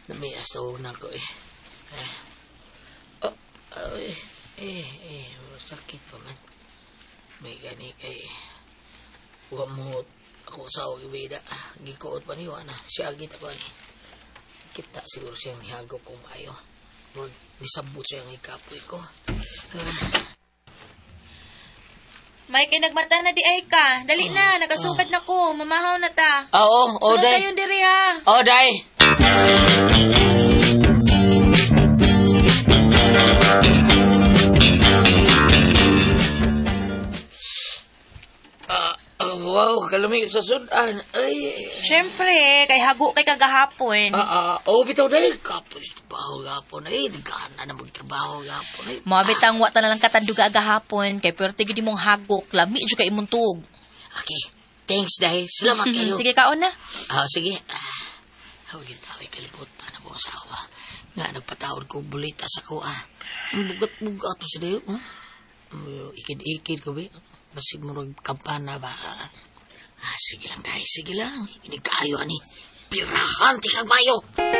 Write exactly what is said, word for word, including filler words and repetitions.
Namiyas tawag na ko eh. Eh. Oh, oh, eh, eh, eh, sakit pa man. May gani kay, huwag mo ako sa huwag ibida. Gikuot pa niyo, ana. Siya agit ako ni. Kita siguro siyang nihago kung ayo. Huwag nisabot siyang ikapoy ko. Ah. May kinagmata na di ay ka. Dali na, uh, nakasugad uh. na ko. Mamahaw na ta. Oo, oh, oh, day. Sunod kayong diri ha. Oo, oh, day. Uh, uh, wow, kalamig sa sudan. Ay. Siyempre, kay hago kay kagahapon. Ah, uh, uh, oh, bitaw day. Kapos trabaho gapon. Ay, daghan na na magtrabaho gapon. Ay, mabitang wata na lang katanduga agahapon. Kay pwerte gidi mong hagok. Lami dyan ka imong tuog. Okay. Thanks, day. Salamat kayo. Sige, kaon na. Ah, uh, sige. Ah, hawagin tayo kalibutan na po asawa. Nga, nagpatawad ko bulita sa ko, ah. Ang bugat-bugat to siya, huh? Uh, ikid-ikid ko, be. Basig mo rin kampana ba? Ah, sige lang, day. Sige lang. Ini kayo, ani. Pirahan, tikag mayo.